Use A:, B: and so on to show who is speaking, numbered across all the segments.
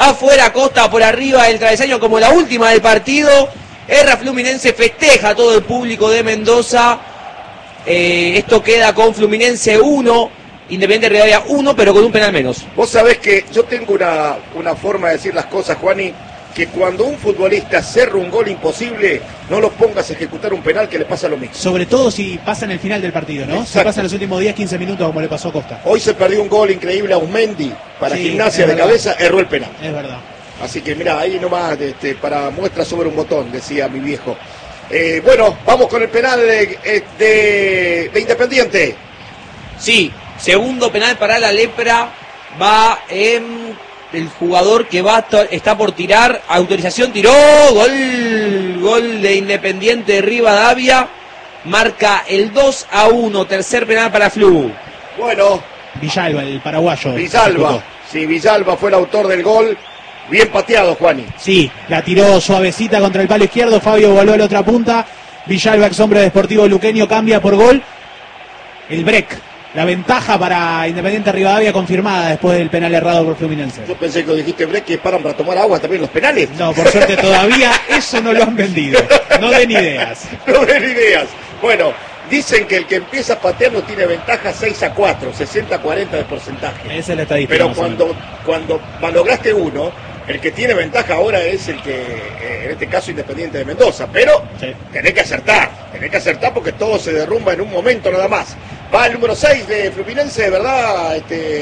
A: afuera Costa por arriba del travesaño como la última del partido. Erra Fluminense, festeja todo el público de Mendoza. Esto queda con Fluminense 1, Independiente Rivadavia 1, pero con un penal menos.
B: Vos sabés que yo tengo una forma de decir las cosas, Juani, que cuando un futbolista cerra un gol imposible, no lo pongas a ejecutar un penal, que le pasa lo mismo.
C: Sobre todo si pasa en el final del partido, ¿no?
B: Exacto.
C: Si pasa en los últimos 10-15 minutos como le pasó a Costa.
B: Hoy se perdió un gol increíble a Usmendi para
C: Sí,
B: Gimnasia
C: es
B: de
C: verdad.
B: cabeza, erró el penal.
C: Es verdad.
B: Así que mira, ahí nomás para muestra sobre un botón, decía mi viejo. Bueno, vamos con el penal de Independiente.
A: Sí, segundo penal para la Lepra. Va el jugador que está por tirar. Autorización, tiró. Gol de Independiente Rivadavia. Marca el 2-1. Tercer penal para Flu.
B: Bueno,
C: Villalba, el paraguayo.
B: Villalba. Sí, Villalba fue el autor del gol. Bien pateado, Juani.
C: Sí, la tiró suavecita contra el palo izquierdo. Fabio voló a la otra punta. Villalba, ex hombre de Sportivo Luqueño, cambia por gol. El break. La ventaja para Independiente Rivadavia confirmada después del penal errado por Fluminense.
B: Yo pensé que dijiste break, que paran para tomar agua también los penales.
C: No, por suerte todavía eso no lo han vendido. No den ideas.
B: No den ideas. Bueno, dicen que el que empieza pateando tiene ventaja 6-4, 60-40 de porcentaje.
C: Esa es la estadística.
B: Pero
C: más o menos.
B: cuando malograste uno, el que tiene ventaja ahora es el que, en este caso, Independiente de Mendoza. Pero
C: Sí.
B: tenés que acertar porque todo se derrumba en un momento nada más. Va el número 6 de Fluminense, ¿verdad?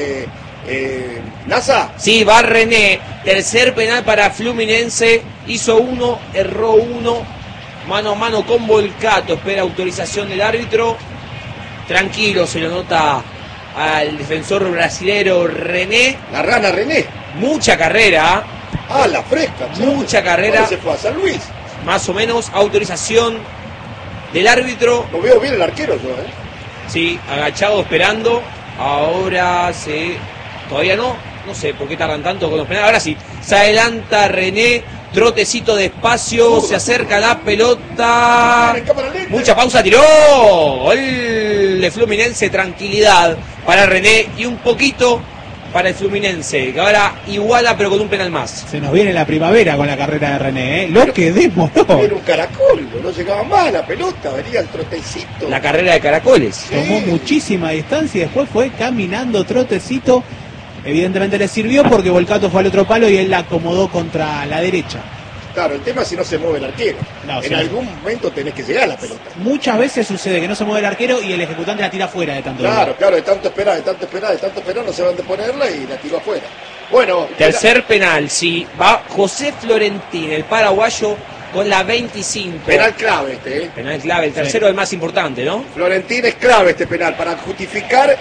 B: NASA.
A: Sí, va René. Tercer penal para Fluminense. Hizo 1, erró 1. Mano a mano con Volcato. Espera autorización del árbitro. Tranquilo, se lo nota al defensor brasilero René.
B: La rana René.
A: Mucha carrera.
B: Ah, la fresca. che.
A: Mucha carrera.
B: ¿Dónde se fue? ¿A San Luis?
A: Más o menos. Autorización del árbitro.
B: Lo veo bien el arquero yo, ¿eh?
A: Sí, agachado esperando. Ahora todavía no sé por qué tardan tanto con los penales. Ahora sí, se adelanta René, trotecito despacio, se acerca la pelota. Mucha pausa, tiró. Gol de Fluminense, tranquilidad para René y un poquito para el Fluminense, que ahora iguala pero con un penal más.
C: Se nos viene la primavera con la carrera de René, ¿eh? Lo que demoró.
B: Era un caracol, no llegaba más la pelota, venía el trotecito.
A: La carrera de caracoles.
C: Tomó muchísima distancia y después fue caminando trotecito. Evidentemente le sirvió porque Volcato fue al otro palo y él la acomodó contra la derecha.
B: Claro, el tema es si no se mueve el arquero.
C: No,
B: en
C: sí.
B: algún momento tenés que llegar a la pelota.
C: Muchas veces sucede que no se mueve el arquero y el ejecutante la tira fuera de tanto.
B: Claro, de tanto esperar, no se van de ponerla y la tiró afuera. Bueno,
A: Tercer penal, sí, va José Florentín, el paraguayo, con la 25.
B: penal clave este, ¿eh?
A: Penal clave, el tercero el más importante, ¿no?
B: Florentín es clave este penal para justificar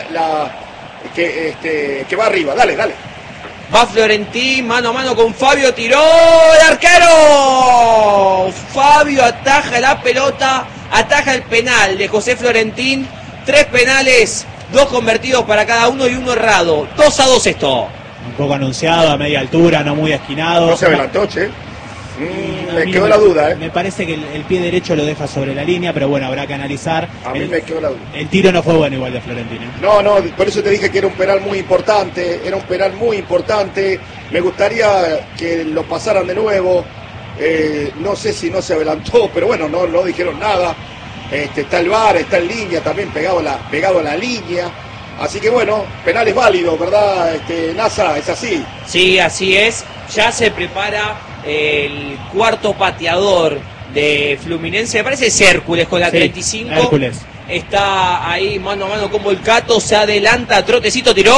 B: que va arriba. Dale.
A: Va Florentín, mano a mano con Fabio, tiró el arquero. Fabio ataja la pelota, ataja el penal de José Florentín. 3 penales, 2 convertidos para cada uno y 1 errado. 2-2 esto.
C: Un poco anunciado, a media altura, no muy esquinado.
B: No se adelantó, che.
C: A
B: Me
C: mí
B: quedó
C: no
B: la duda, ¿eh?
C: Me parece que el pie derecho lo deja sobre la línea, pero bueno, habrá que analizar.
B: A mí me quedó la duda.
C: El tiro no fue bueno igual de Florentín, ¿eh?
B: No, por eso te dije que era un penal muy importante, me gustaría que lo pasaran de nuevo, no sé si no se adelantó, pero bueno, no dijeron nada, está el VAR, está en línea, también pegado a la línea, así que bueno, penal es válido, ¿verdad, NASA? Es así.
A: Sí, así es. Ya se prepara el cuarto pateador de Fluminense, me parece es Hércules con la
C: Sí,
A: 35.
C: Hércules.
A: Está ahí mano a mano con Volcato, se adelanta, trotecito, tiró,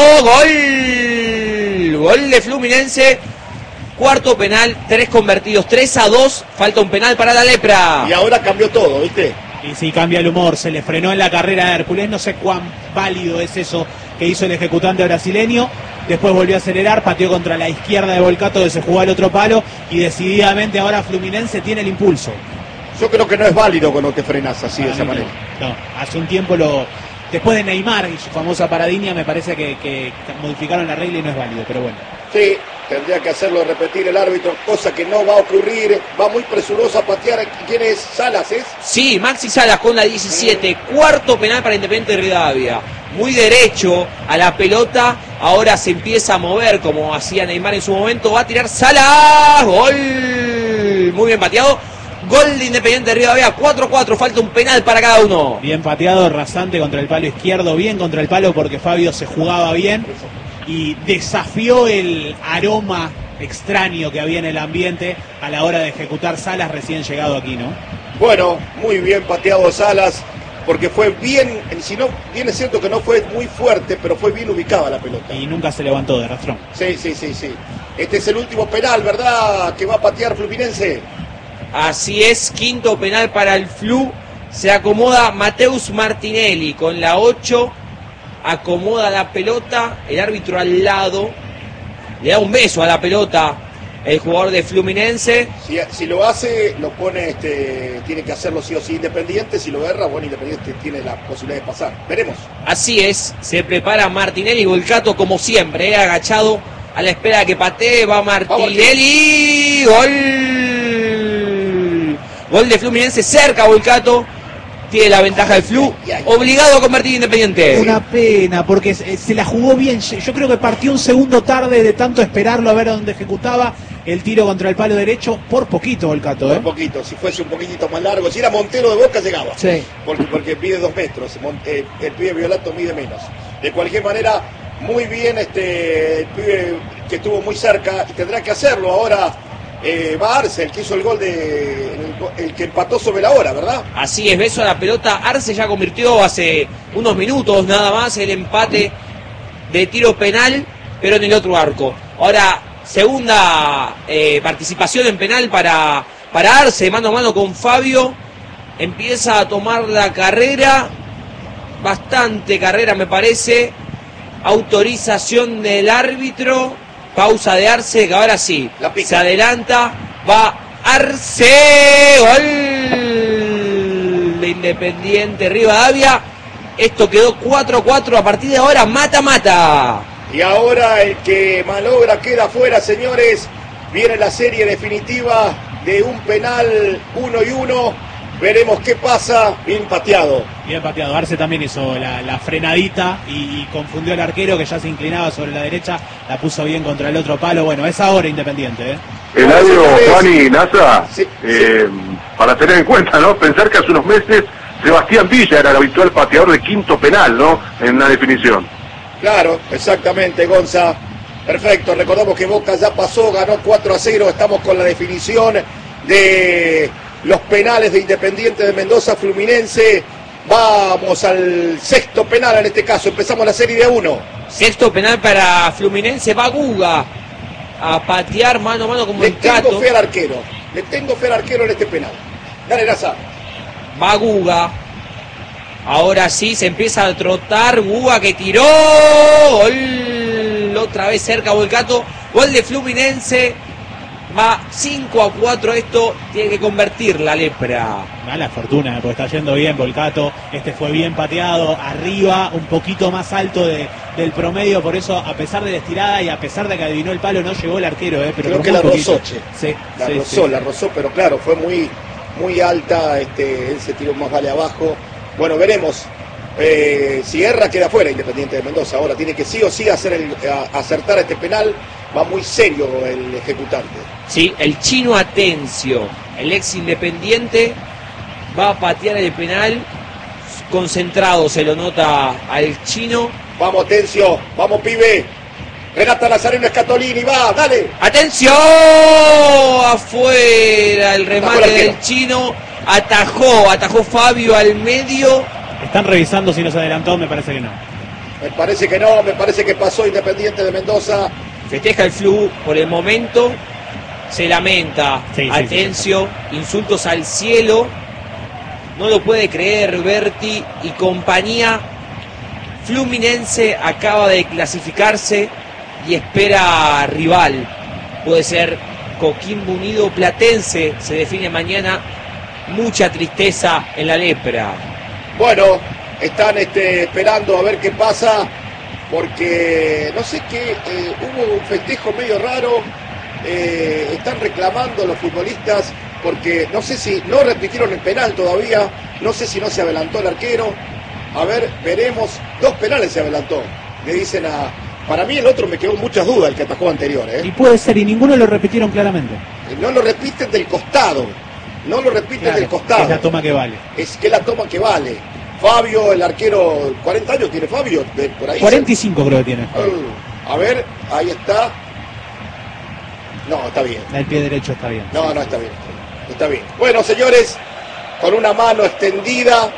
A: gol de Fluminense. Cuarto penal, 3 convertidos, 3-2, falta un penal para la Lepra.
B: Y ahora cambió todo, ¿viste?
C: Y sí, cambia el humor, se le frenó en la carrera de Hércules, no sé cuán válido es eso que hizo el ejecutante brasileño, después volvió a acelerar, pateó contra la izquierda de Volcato que se jugó al otro palo y decididamente ahora Fluminense tiene el impulso.
B: Yo creo que no es válido cuando te frenas así de
C: Para
B: esa
C: mí
B: manera.
C: No, hace un tiempo después de Neymar y su famosa paradiña me parece que modificaron la regla y no es válido, pero bueno.
B: Sí, tendría que hacerlo repetir el árbitro, cosa que no va a ocurrir, va muy presuroso a patear. ¿Quién es? ¿Salas es?
A: Sí, Maxi Salas con la 17, cuarto penal para Independiente Rivadavia. muy derecho a la pelota, ahora se empieza a mover como hacía Neymar en su momento, va a tirar Salas, gol, muy bien pateado, gol de Independiente de Rivadavia, 4-4, falta un penal para cada uno.
C: Bien pateado, rasante contra el palo izquierdo, bien contra el palo porque Fabio se jugaba bien y desafió el aroma extraño que había en el ambiente a la hora de ejecutar Salas recién llegado aquí, ¿no?
B: Bueno, muy bien pateado Salas, porque fue bien, si no, bien es cierto que no fue muy fuerte, pero fue bien ubicada la pelota.
C: Y nunca se levantó de rastrón.
B: Sí. Este es el último penal, ¿verdad? Que va a patear Fluminense.
A: Así es, quinto penal para el Flu, se acomoda Mateus Martinelli con la 8, acomoda la pelota, el árbitro al lado, le da un beso a la pelota el jugador de Fluminense.
B: Si lo hace, lo pone, tiene que hacerlo sí o sí Independiente. Si lo erra, bueno, Independiente tiene la posibilidad de pasar. Veremos.
A: Así es, se prepara Martinelli, Volcato como siempre, agachado a la espera de que patee, va Martinelli, gol de Fluminense, cerca Volcato, tiene la ventaja del Flu, obligado a convertir Independiente.
C: Una pena, porque se la jugó bien, yo creo que partió un segundo tarde de tanto esperarlo a ver dónde ejecutaba el tiro contra el palo derecho, por poquito Volcato.
B: Por poquito, si fuese un poquitito más largo, si era Montero de Boca llegaba,
C: sí.
B: porque mide 2 metros, el pibe Violato mide menos. De cualquier manera, muy bien el pibe que estuvo muy cerca y tendrá que hacerlo ahora. Va Arce, el que hizo el gol el que empató sobre la hora, ¿verdad?
A: Así es, beso a la pelota. Arce ya convirtió hace unos minutos nada más el empate de tiro penal, pero en el otro arco. Ahora, segunda participación en penal para Arce, mano a mano con Fabio. Empieza a tomar la carrera, bastante carrera me parece. Autorización del árbitro. Pausa de Arce, que ahora sí, se adelanta, va Arce, gol de Independiente Rivadavia. Esto quedó 4-4, a partir de ahora mata-mata.
B: Y ahora el que malogra queda fuera, señores. Viene la serie definitiva de un penal 1-1. Veremos qué pasa. Bien pateado.
C: Bien pateado. Arce también hizo la frenadita y confundió al arquero que ya se inclinaba sobre la derecha. La puso bien contra el otro palo. Bueno, es ahora Independiente.
D: Eladio, Juan y Nasa,
B: sí.
D: Para tener en cuenta, ¿no? Pensar que hace unos meses Sebastián Villa era el habitual pateador de quinto penal, ¿no? En la definición.
B: Claro, exactamente, Gonza. Perfecto. Recordamos que Boca ya pasó, ganó 4-0. Estamos con la definición de los penales de Independiente de Mendoza, Fluminense. Vamos al sexto penal en este caso. Empezamos la serie de 1.
A: Sexto penal para Fluminense. Va Guga a patear mano a mano con Volcato.
B: Le tengo fe al arquero. Le tengo fe al arquero en este penal. Dale, Raza.
A: Va Guga. Ahora sí se empieza a trotar. Guga que tiró. Gol. Otra vez cerca Volcato. Gol de Fluminense. Va 5-4, esto tiene que convertir la lepra.
C: Mala fortuna, porque está yendo bien Volcato. Este fue bien pateado, arriba, un poquito más alto del promedio. Por eso, a pesar de la estirada y a pesar de que adivinó el palo, no llegó el arquero. Pero
B: creo que la rozó,
C: sí,
B: la rozó, pero claro, fue muy alta. Ese tiro más vale abajo. Bueno, veremos. Si erra, queda fuera Independiente de Mendoza. Ahora tiene que sí o sí acertar este penal. Va muy serio el ejecutante.
A: Sí, el chino Atencio, el ex Independiente, va a patear el penal. Concentrado se lo nota al chino.
B: Vamos, Atencio, vamos, pibe. Renata Nazareno Escatolini, va, dale.
A: ¡Atención! Afuera el remate del chino. Atajó Fabio al medio.
C: Están revisando si nos adelantó, me parece que no.
B: Me parece que no, me parece que pasó Independiente de Mendoza.
A: Festeja el Flu por el momento. Se lamenta. Atencio, insultos al cielo. No lo puede creer Berti y compañía. Fluminense acaba de clasificarse y espera rival. Puede ser Coquimbo Unido, Platense. Se define mañana. Mucha tristeza en la lepra.
B: Bueno, están esperando a ver qué pasa, porque no sé qué, hubo un festejo medio raro, están reclamando los futbolistas, porque no sé si no repitieron el penal todavía, no sé si no se adelantó el arquero, A ver, veremos. 2 penales se adelantó. Le dicen a... Para mí el otro me quedó muchas dudas, el que atajó anterior.
C: Y puede ser, y ninguno lo repitieron claramente.
B: No lo repiten del costado. No lo repiten
C: Claro,
B: del costado.
C: es la toma que vale.
B: Es que la toma que vale. Fabio, el arquero, 40 años tiene Fabio, por ahí.
C: 45 creo que tiene.
B: A ver, ahí está. No, está bien.
C: El pie derecho está bien.
B: No, no está bien. Está bien. Bueno, señores, con una mano extendida,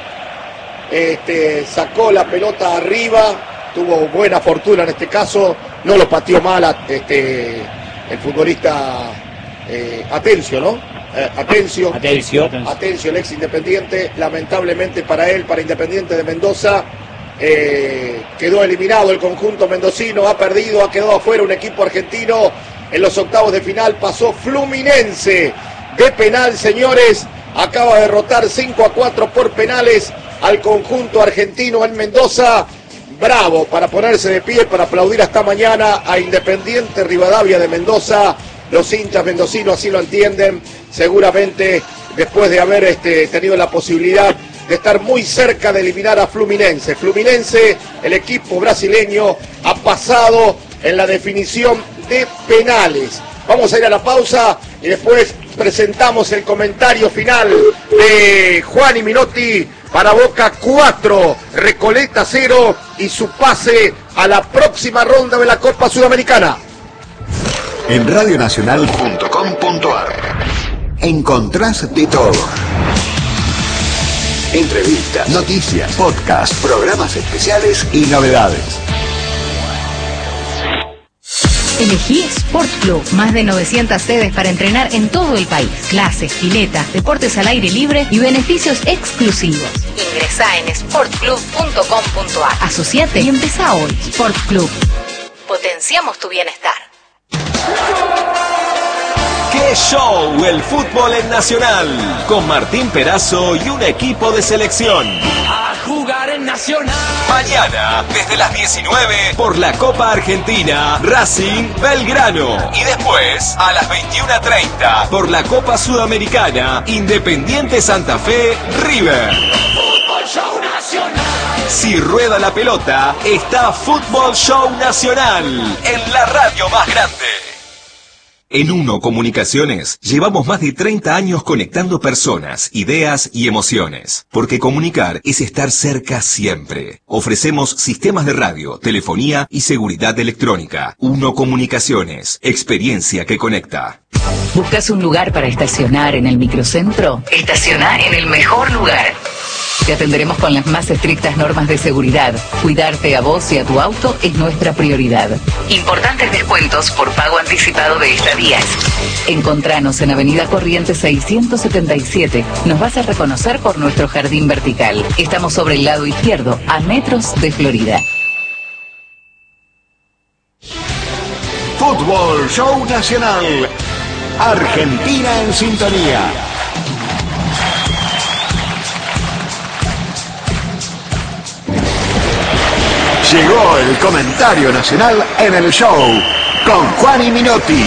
B: sacó la pelota arriba, tuvo buena fortuna en este caso, no lo pateó mal el futbolista Atencio, ¿no? Atencio, el ex Independiente. Lamentablemente para él, para Independiente de Mendoza, quedó eliminado el conjunto mendocino, ha perdido, ha quedado afuera un equipo argentino. En los octavos de final pasó Fluminense de penal, señores. Acaba de derrotar 5-4 por penales al conjunto argentino en Mendoza. Bravo, para ponerse de pie, para aplaudir hasta mañana a Independiente Rivadavia de Mendoza. Los hinchas mendocinos así lo entienden, seguramente después de haber tenido la posibilidad de estar muy cerca de eliminar a Fluminense. Fluminense, el equipo brasileño, ha pasado en la definición de penales. Vamos a ir a la pausa y después presentamos el comentario final de Juan y Minotti para Boca 4, Recoleta 0 y su pase a la próxima ronda de la Copa Sudamericana.
E: En radionacional.com.ar encontrás de todo. Entrevistas, noticias, podcast, programas especiales y novedades.
F: Elegí Sport Club, más de 900 sedes para entrenar en todo el país. Clases, piletas, deportes al aire libre y beneficios exclusivos. Ingresá en sportclub.com.ar. Asociate y empezá hoy. Sport Club. Potenciamos tu bienestar.
G: ¡Qué show! El fútbol en Nacional, con Martín Perazo y un equipo de selección.
H: A jugar en Nacional.
G: Mañana, desde las 19, por la Copa Argentina, Racing Belgrano. Y después, a las 21:30, por la Copa Sudamericana, Independiente Santa Fe, River.
H: Fútbol Show Nacional.
G: Si rueda la pelota, está Fútbol Show Nacional, en la radio más grande. En Uno Comunicaciones llevamos más de 30 años conectando personas, ideas y emociones. Porque comunicar es estar cerca siempre. Ofrecemos sistemas de radio, telefonía y seguridad electrónica. Uno Comunicaciones, experiencia que conecta.
F: ¿Buscas un lugar para estacionar en el microcentro? Estacioná en el mejor lugar. Te atenderemos con las más estrictas normas de seguridad. Cuidarte a vos y a tu auto es nuestra prioridad. Importantes descuentos por pago anticipado de estadías. Encontranos en Avenida Corrientes 677. Nos vas a reconocer por nuestro jardín vertical. Estamos sobre el lado izquierdo, a metros de Florida.
E: Fútbol Show Nacional. Argentina en sintonía. Llegó el comentario nacional en el show con Juan y Minotti.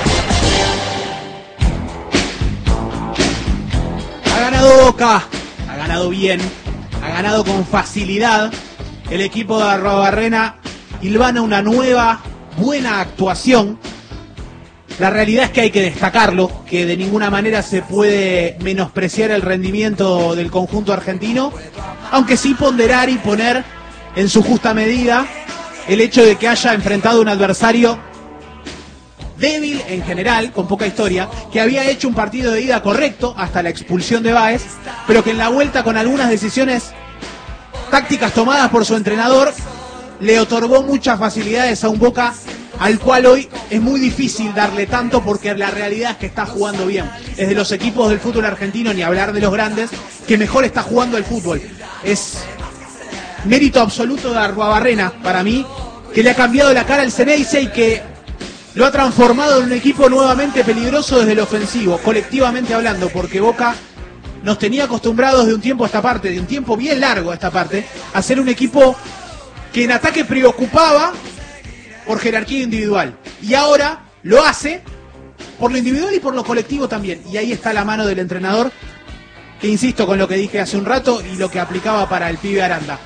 C: Ha ganado Boca, ha ganado bien, ha ganado con facilidad. El equipo de Arruabarrena hilvana una nueva, buena actuación. La realidad es que hay que destacarlo, que de ninguna manera se puede menospreciar el rendimiento del conjunto argentino, aunque sí ponderar y poner en su justa medida el hecho de que haya enfrentado un adversario débil en general, con poca historia, que había hecho un partido de ida correcto hasta la expulsión de Báez, pero que en la vuelta, con algunas decisiones tácticas tomadas por su entrenador, le otorgó muchas facilidades a un Boca al cual hoy es muy difícil darle tanto, porque la realidad es que está jugando bien. Es de los equipos del fútbol argentino, ni hablar de los grandes, que mejor está jugando el fútbol. Es mérito absoluto de Arruabarrena, para mí, que le ha cambiado la cara al Ceneice y que lo ha transformado en un equipo nuevamente peligroso desde el ofensivo, colectivamente hablando, porque Boca nos tenía acostumbrados de un tiempo a esta parte, de un tiempo bien largo a esta parte, a ser un equipo que en ataque preocupaba por jerarquía individual. Y ahora lo hace por lo individual y por lo colectivo también. Y ahí está la mano del entrenador, que insisto con lo que dije hace un rato y lo que aplicaba para el pibe Aranda.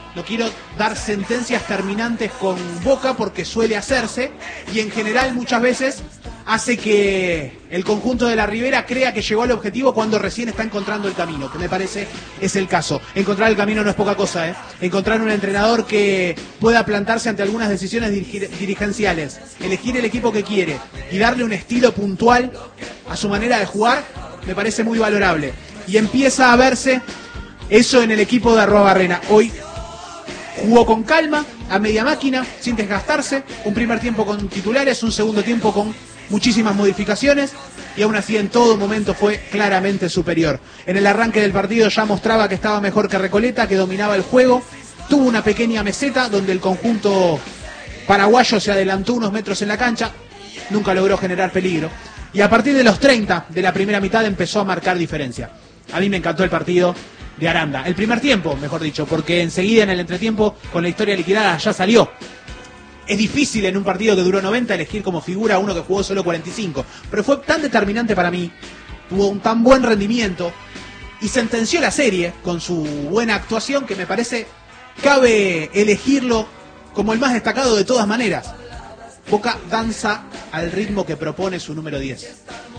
C: No quiero dar sentencias terminantes con Boca porque suele hacerse y en general muchas veces hace que el conjunto de la Ribera crea que llegó al objetivo cuando recién está encontrando el camino, que me parece es el caso. Encontrar el camino no es poca cosa, ¿eh? Encontrar un entrenador que pueda plantarse ante algunas decisiones dirigenciales, elegir el equipo que quiere y darle un estilo puntual a su manera de jugar, me parece muy valorable. Y empieza a verse eso en el equipo de Arruabarrena. Hoy jugó con calma, a media máquina, sin desgastarse, un primer tiempo con titulares, un segundo tiempo con muchísimas modificaciones y aún así en todo momento fue claramente superior. En el arranque del partido ya mostraba que estaba mejor que Recoleta, que dominaba el juego, tuvo una pequeña meseta donde el conjunto paraguayo se adelantó unos metros en la cancha, nunca logró generar peligro y a partir de los 30 de la primera mitad empezó a marcar diferencia. A mí me encantó el partido de Aranda, el primer tiempo, mejor dicho, porque enseguida en el entretiempo con la historia liquidada ya salió. Es difícil en un partido que duró 90 elegir como figura a uno que jugó solo 45, pero fue tan determinante para mí, tuvo un tan buen rendimiento y sentenció la serie con su buena actuación que me parece cabe elegirlo como el más destacado de todas maneras. Boca danza al ritmo que propone su número 10.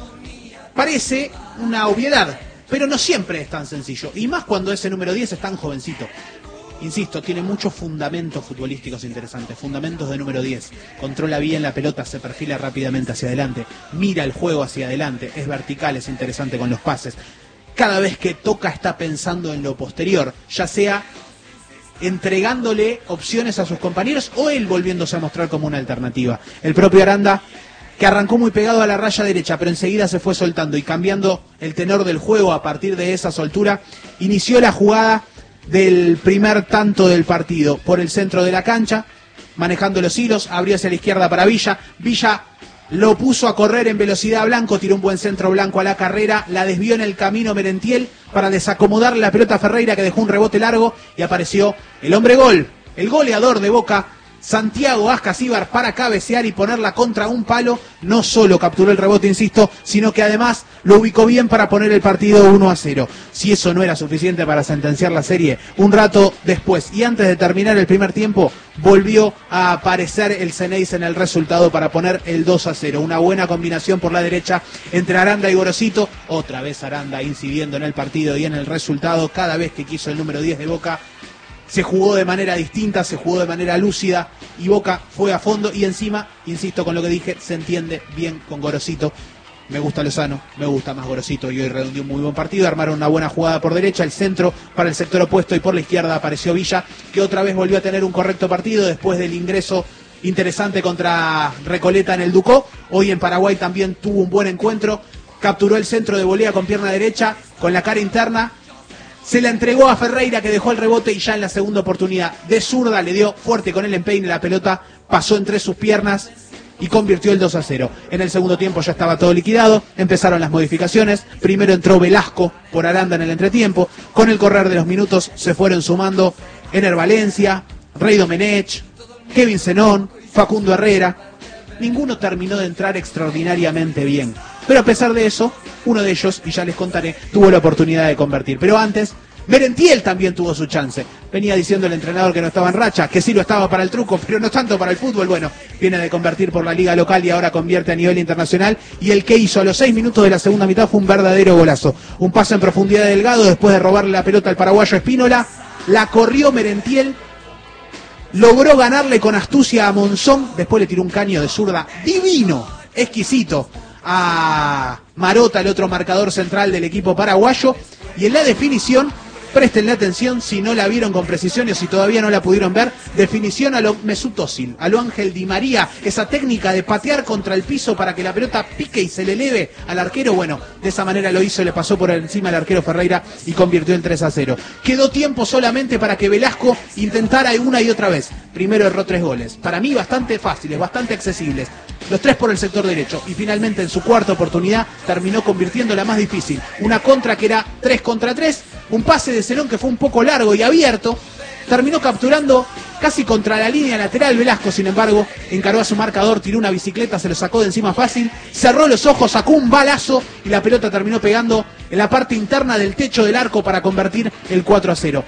C: Parece una obviedad, pero no siempre es tan sencillo, y más cuando ese número 10 es tan jovencito. Insisto, tiene muchos fundamentos futbolísticos interesantes, fundamentos de número 10. Controla bien la pelota, se perfila rápidamente hacia adelante, mira el juego hacia adelante, es vertical, es interesante con los pases. Cada vez que toca está pensando en lo posterior, ya sea entregándole opciones a sus compañeros o él volviéndose a mostrar como una alternativa. El propio Aranda, que arrancó muy pegado a la raya derecha, pero enseguida se fue soltando y cambiando el tenor del juego a partir de esa soltura, inició la jugada del primer tanto del partido por el centro de la cancha, manejando los hilos, abrió hacia la izquierda para Villa, Villa lo puso a correr en velocidad a Blanco, tiró un buen centro Blanco a la carrera, la desvió en el camino Merentiel para desacomodar la pelota a Ferreira que dejó un rebote largo y apareció el hombre gol, el goleador de Boca, Santiago Ascasíbar, para cabecear y ponerla contra un palo. No solo capturó el rebote, insisto, sino que además lo ubicó bien para poner el partido 1-0. Si eso no era suficiente para sentenciar la serie, un rato después y antes de terminar el primer tiempo, volvió a aparecer el Ceneice en el resultado para poner el 2-0. Una buena combinación por la derecha entre Aranda y Gorosito. Otra vez Aranda incidiendo en el partido y en el resultado. Cada vez que quiso el número 10 de Boca, se jugó de manera distinta, se jugó de manera lúcida y Boca fue a fondo y encima, insisto con lo que dije, se entiende bien con Gorosito. Me gusta Lozano, me gusta más Gorosito y hoy redondeó un muy buen partido, armaron una buena jugada por derecha, el centro para el sector opuesto y por la izquierda apareció Villa, que otra vez volvió a tener un correcto partido después del ingreso interesante contra Recoleta en el Ducó. Hoy en Paraguay también tuvo un buen encuentro, capturó el centro de volea con pierna derecha, con la cara interna, se la entregó a Ferreira que dejó el rebote y ya en la segunda oportunidad de zurda le dio fuerte con el empeine, la pelota pasó entre sus piernas y convirtió el 2-0. En el segundo tiempo ya estaba todo liquidado, empezaron las modificaciones, primero entró Velasco por Aranda en el entretiempo, con el correr de los minutos se fueron sumando Ener Valencia, Rey Domenech, Kevin Zenón, Facundo Herrera. Ninguno terminó de entrar extraordinariamente bien, pero a pesar de eso, uno de ellos, y ya les contaré, tuvo la oportunidad de convertir. Pero antes, Merentiel también tuvo su chance. Venía diciendo el entrenador que no estaba en racha, que sí lo estaba para el truco, pero no tanto para el fútbol. Bueno, viene de convertir por la liga local y ahora convierte a nivel internacional. Y el que hizo a los 6 minutos de la segunda mitad fue un verdadero golazo. Un pase en profundidad de Delgado después de robarle la pelota al paraguayo Espínola. La corrió Merentiel. Logró ganarle con astucia a Monzón. Después le tiró un caño de zurda divino, exquisito, a Marota, el otro marcador central del equipo paraguayo. Y en la definición, préstenle atención si no la vieron con precisión o si todavía no la pudieron ver, definición a lo Mesut Özil, a lo Ángel Di María, esa técnica de patear contra el piso para que la pelota pique y se le eleve al arquero. Bueno, de esa manera lo hizo, le pasó por encima al arquero Ferreira y convirtió el 3-0. Quedó tiempo solamente para que Velasco intentara una y otra vez. Primero erró 3 goles, para mí bastante fáciles, bastante accesibles, los 3 por el sector derecho, y finalmente en su cuarta oportunidad terminó convirtiendo la más difícil, una contra que era 3 contra 3, un pase de Zenón que fue un poco largo y abierto, terminó capturando casi contra la línea lateral Velasco. Sin embargo, encaró a su marcador, tiró una bicicleta, se lo sacó de encima fácil, cerró los ojos, sacó un balazo y la pelota terminó pegando en la parte interna del techo del arco para convertir el 4-0.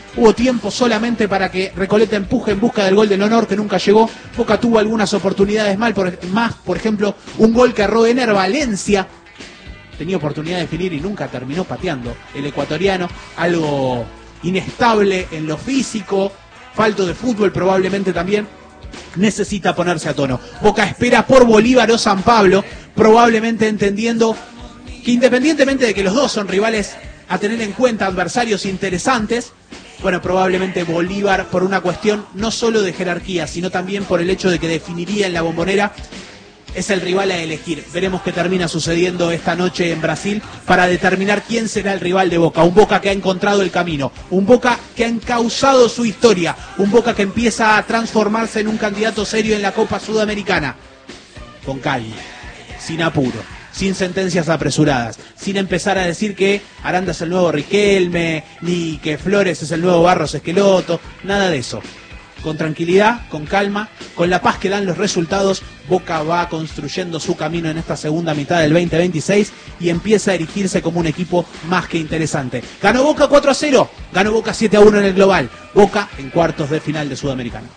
C: Hubo tiempo solamente para que Recoleta empuje en busca del gol del honor que nunca llegó. Boca tuvo algunas oportunidades más, por ejemplo, un gol que erró Ener Valencia. Tenía oportunidad de definir y nunca terminó pateando el ecuatoriano. Algo inestable en lo físico, falto de fútbol probablemente también. Necesita ponerse a tono. Boca espera por Bolívar o San Pablo, probablemente entendiendo que independientemente de que los dos son rivales a tener en cuenta, adversarios interesantes, bueno, probablemente Bolívar por una cuestión no solo de jerarquía, sino también por el hecho de que definiría en la Bombonera, es el rival a elegir. Veremos qué termina sucediendo esta noche en Brasil para determinar quién será el rival de Boca. Un Boca que ha encontrado el camino, un Boca que ha encauzado su historia, un Boca que empieza a transformarse en un candidato serio en la Copa Sudamericana. Con calma, sin apuro, sin sentencias apresuradas, sin empezar a decir que Aranda es el nuevo Riquelme, ni que Flores es el nuevo Barros Esqueloto, nada de eso. Con tranquilidad, con calma, con la paz que dan los resultados, Boca va construyendo su camino en esta segunda mitad del 2026 y empieza a erigirse como un equipo más que interesante. Ganó Boca 4-0, ganó Boca 7-1 en el global. Boca en cuartos de final de Sudamericana.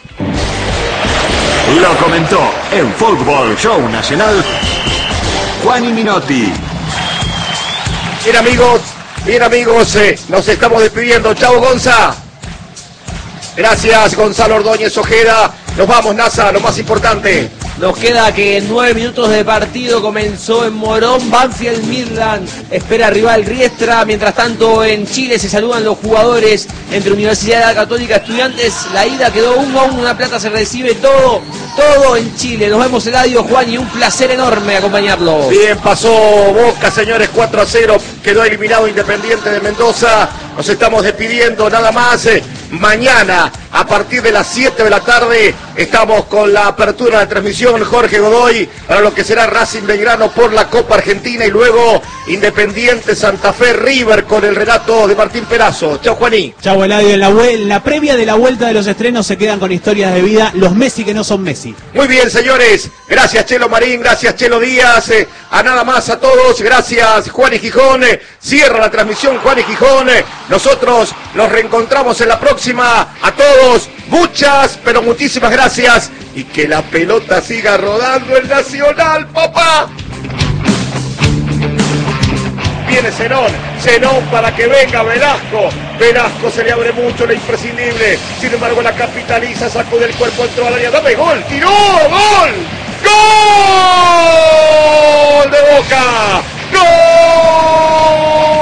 E: Lo comentó en Fútbol Show Nacional Juani Minotti.
B: Bien amigos, nos estamos despidiendo. Chao Gonza. Gracias Gonzalo Ordóñez Ojeda. Nos vamos, NASA, lo más importante.
A: Nos queda que en 9 minutos de partido comenzó en Morón, Banfield Midland espera rival Riestra. Mientras tanto en Chile se saludan los jugadores entre Universidad Católica Estudiantes. La ida quedó 1-1, una plata se recibe, todo en Chile. Nos vemos Eladio, Juan, y un placer enorme acompañarlo.
B: Bien, pasó Boca, señores, 4-0, quedó eliminado Independiente de Mendoza. Nos estamos despidiendo, nada más. Mañana, a partir de las 7 de la tarde, estamos con la apertura de transmisión Jorge Godoy para lo que será Racing Belgrano por la Copa Argentina y luego Independiente Santa Fe River con el relato de Martín Perazo. Chao Juaní.
C: Chao Eladio, en la previa de la vuelta de los estrenos se quedan con historias de vida los Messi que no son Messi.
B: Muy bien, señores, gracias Chelo Marín, gracias Chelo Díaz, a nada más a todos, gracias Juan y Gijón, cierra la transmisión Juan y Gijón, nosotros nos reencontramos en la próxima. A todos, muchas, pero muchísimas gracias y que la pelota siga rodando el Nacional, papá. Viene Zenón para que venga Velasco se le abre mucho, lo imprescindible, sin embargo la capitaliza, sacó del cuerpo, entró al área, dame gol, tiró, gol de Boca, gol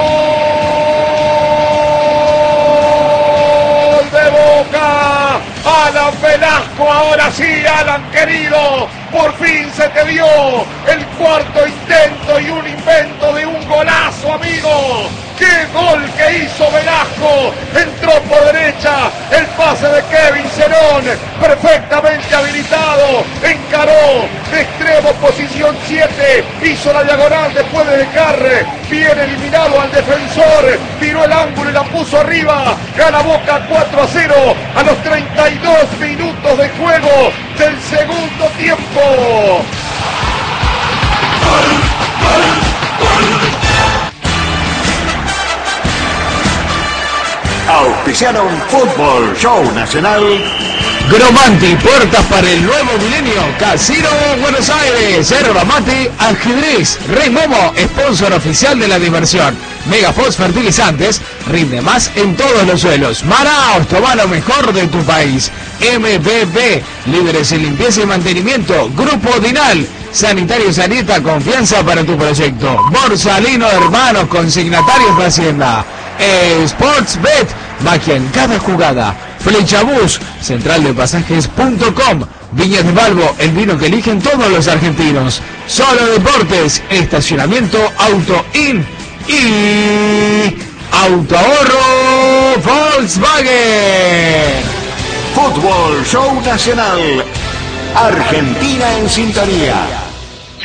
B: de Boca, Alan Velasco, ahora sí Alan querido, por fin se te dio el cuarto intento y un invento de un golazo, amigo. ¡Qué gol que hizo Velasco! Entró por derecha, el pase de Kevin Zenón, perfectamente habilitado, encaró de extremo, posición 7, hizo la diagonal después de dejar bien eliminado al defensor, tiró el ángulo y la puso arriba, gana Boca 4-0 a los 32 minutos de juego del segundo tiempo.
E: Auspiciaron Fútbol Show Nacional.
I: Gromanti, puertas para el nuevo milenio. Casino Buenos Aires, yerba mate, ajedrez. Rey Momo, sponsor oficial de la diversión. Megafox Fertilizantes, rinde más en todos los suelos. Manaos, toma lo mejor de tu país. MBB, líderes en limpieza y mantenimiento. Grupo Dinal, Sanitario Sanita, confianza para tu proyecto. Borsalino Hermanos, consignatarios de Hacienda. Sportsbet, magia en cada jugada. Flechabús, centraldepasajes.com. Viñas de Balbo, el vino que eligen todos los argentinos. Solo Deportes, estacionamiento Auto-In y Autoahorro Volkswagen.
E: Fútbol Show Nacional. Argentina en sintonía.